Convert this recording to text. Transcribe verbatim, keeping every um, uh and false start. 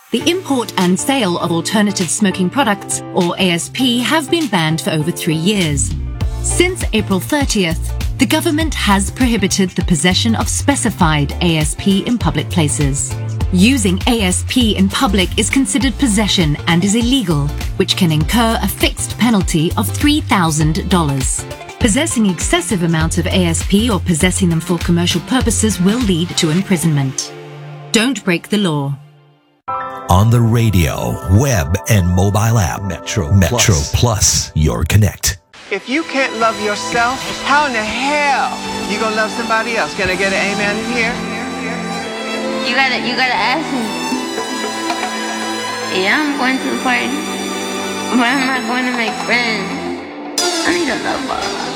The import and sale of alternative smoking products, or A S P, have been banned for over three years. Since April thirtieth, the government has prohibited the possession of specified A S P in public places. Using A S P in public is considered possession and is illegal, which can incur a fixed penalty of three thousand dollars. Possessing excessive amounts of A S P or possessing them for commercial purposes will lead to imprisonment. Don't break the law. On the radio, web, and mobile app, Metro, Metro Plus. Plus, your connect. If you can't love yourself, how in the hell you gonna love somebody else? Can I get an amen in here? You gotta, you gotta ask me. Yeah, I'm going to the party, but I'm not going to make friends. I need a lover.